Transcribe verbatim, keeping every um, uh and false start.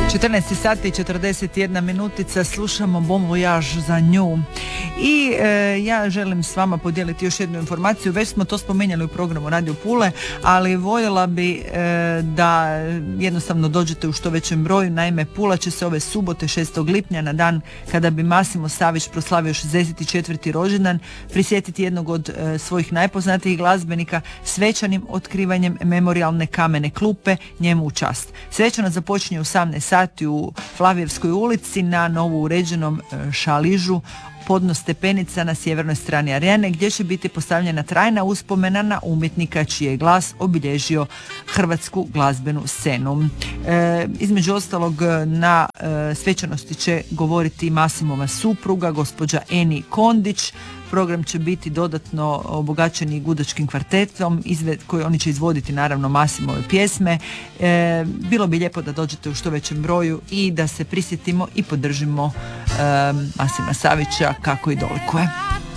četrnaest sati i četrdeset jedna minutica, slušamo Bon Voyage za nju. I e, ja želim s vama podijeliti još jednu informaciju, već smo to spomenjali u programu Radio Pule, ali voljela bi e, da jednostavno dođete u što većem broju. Naime, Pula će se ove subote šestog lipnja, na dan kada bi Massimo Savić proslavio šezdeset četvrti rođendan, prisjetiti jednog od e, svojih najpoznatijih glazbenika svečanim otkrivanjem memorijalne kamene klupe njemu u čast. Svečano započinje u osamnaest sati u Flavijevskoj ulici na novo uređenom e, šaližu podno stepenica na sjevernoj strani arene, gdje će biti postavljena trajna uspomena na umjetnika čiji je glas obilježio hrvatsku glazbenu scenu. E, između ostalog na e, svečanosti će govoriti Massimova supruga, gospođa Eni Kondić. Program će biti dodatno obogaćen i gudačkim kvartetom izved, koji oni će izvoditi naravno Massimove pjesme. E, bilo bi lijepo da dođete u što većem broju i da se prisjetimo i podržimo e, Massima Savića kako i dolikuje.